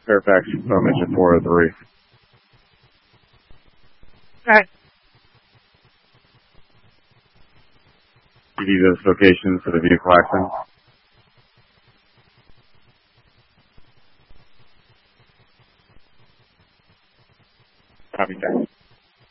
Fairfax, Mission 403. Alright. Give you those locations for the vehicle accident. Copy that.